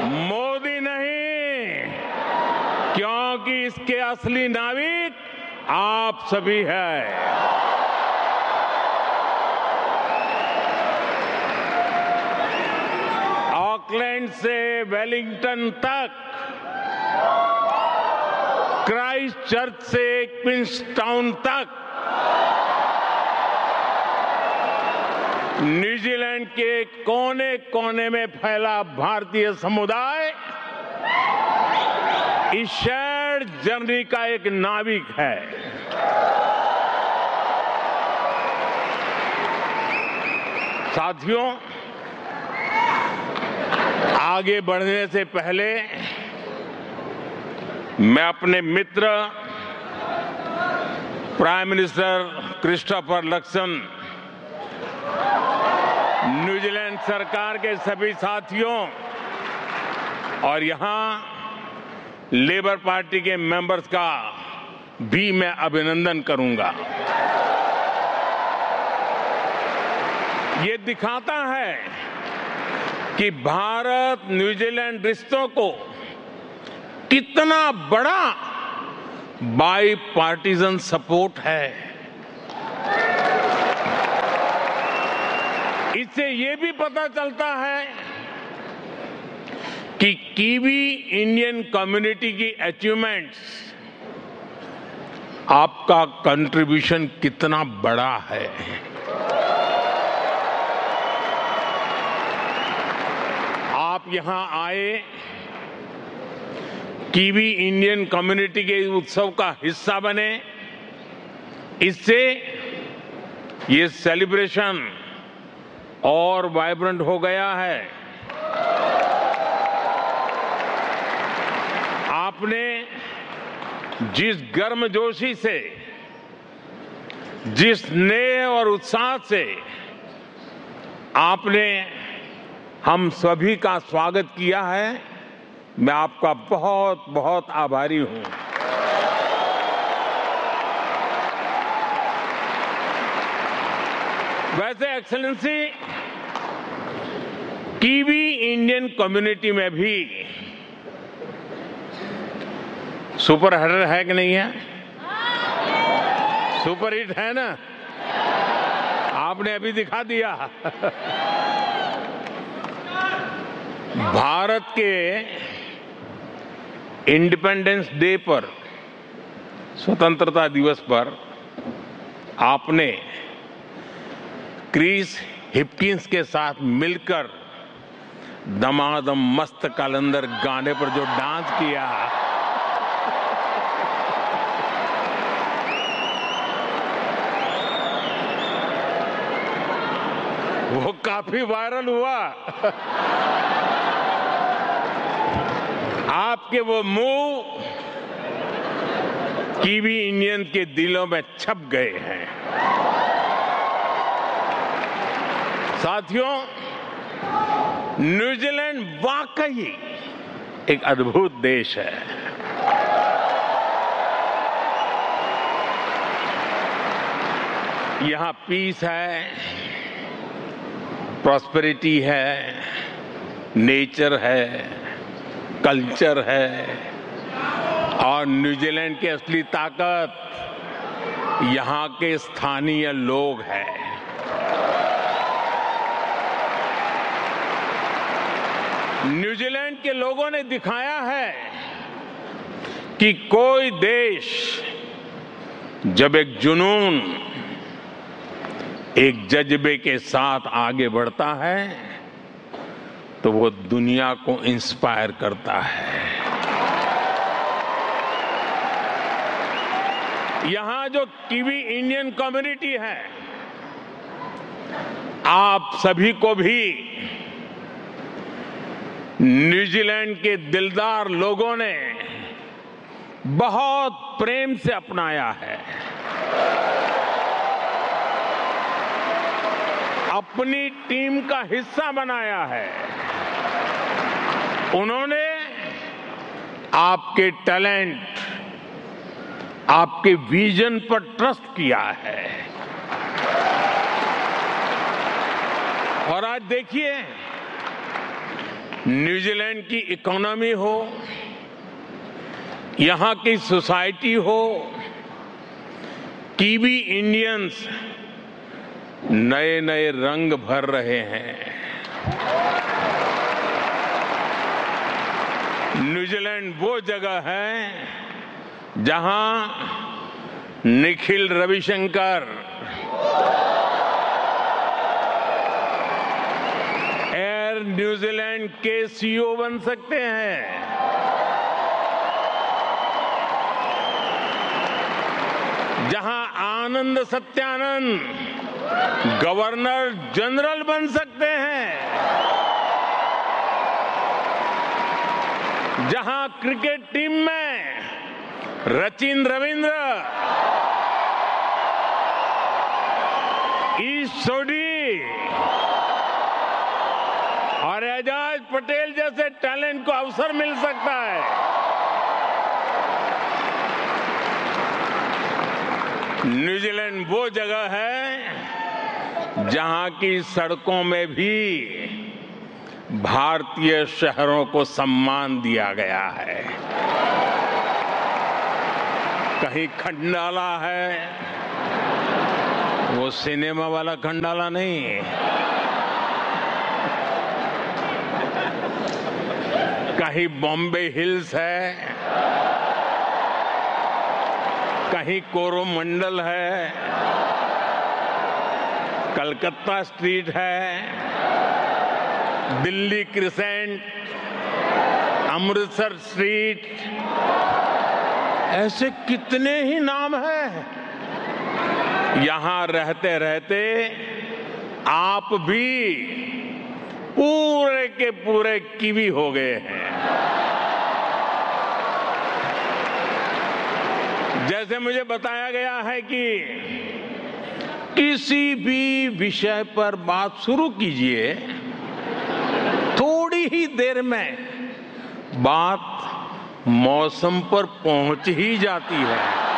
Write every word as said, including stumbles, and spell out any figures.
मोदी नहीं, क्योंकि इसके असली नाविक आप सभी हैं। ऑकलैंड से वेलिंगटन तक, क्राइस्ट चर्च से क्वींसटाउन तक, न्यूजीलैंड के कोने कोने में फैला भारतीय समुदाय इस शेयर्ड जर्नी का एक नाविक है। साथियों, आगे बढ़ने से पहले मैं अपने मित्र prime minister Christopher Luxon, New Zealand सरकार के सभी साथियों और यहां लेबर पार्टी के मेंबर्स का भी मैं अभिनंदन करूंगा। ये दिखाता है कि भारत न्यूजीलैंड रिश्तों को कितना बड़ा बाई पार्टीजन सपोर्ट है। इससे ये भी पता चलता है कि कीवी इंडियन कम्युनिटी की अचीवमेंट्स, आपका कंट्रीब्यूशन कितना बड़ा है। आप यहां आए, कीवी इंडियन कम्युनिटी के उत्सव का हिस्सा बने, इससे ये सेलिब्रेशन और वाइब्रेंट हो गया है। आपने जिस गर्मजोशी से, जिस स्नेह और उत्साह से आपने हम सभी का स्वागत किया है, मैं आपका बहुत बहुत आभारी हूं। वैसे एक्सेलेंसी, कीवी इंडियन कम्युनिटी में भी सुपर हिट है कि नहीं है? सुपर हिट है ना? आपने अभी दिखा दिया। भारत के इंडिपेंडेंस डे पर, स्वतंत्रता दिवस पर आपने क्रिस हिपकिंस के साथ मिलकर दमादम मस्त कलंदर गाने पर जो डांस किया, वो काफी वायरल हुआ। आपके वो मूव कीवी इंडियन के दिलों में छप गए हैं। साथियों, न्यूजीलैंड वाकई एक अद्भुत देश है। यहां पीस है, प्रॉस्पेरिटी है, नेचर है, कल्चर है और न्यूजीलैंड की असली ताकत यहां के स्थानीय लोग हैं। न्यूजीलैंड के लोगों ने दिखाया है कि कोई देश जब एक जुनून, एक जज्बे के साथ आगे बढ़ता है तो वो दुनिया को इंस्पायर करता है। यहां जो कीवी इंडियन कम्युनिटी है, आप सभी को भी न्यूजीलैंड के दिलदार लोगों ने बहुत प्रेम से अपनाया है, अपनी टीम का हिस्सा बनाया है। उन्होंने आपके टैलेंट, आपके विजन पर ट्रस्ट किया है। और आज देखिए, न्यूजीलैंड की इकोनॉमी हो, यहां की सोसाइटी हो, कीवी इंडियंस नए नए रंग भर रहे हैं। न्यूजीलैंड वो जगह है जहां निखिल रविशंकर एयर न्यूजीलैंड के सीईओ बन सकते हैं। जहां आनंद सत्यानंद गवर्नर जनरल बन सकते हैं। जहां क्रिकेट टीम में सचिन रविंद्र, ईश सोढी और एजाज पटेल जैसे टैलेंट को अवसर मिल सकता है। न्यूजीलैंड वो जगह है जहां की सड़कों में भी भारतीय शहरों को सम्मान दिया गया है। कहीं खंडाला है, वो सिनेमा वाला खंडाला नहीं, कहीं बॉम्बे हिल्स है, कहीं कोरोमंडल है, कलकत्ता स्ट्रीट है, दिल्ली क्रिसेंट, अमृतसर स्ट्रीट, ऐसे कितने ही नाम हैं। यहां रहते रहते आप भी पूरे के पूरे कीवी हो गए हैं। जैसे मुझे बताया गया है कि किसी भी विषय पर बात शुरू कीजिए, थोड़ी ही देर में बात मौसम पर पहुंच ही जाती है।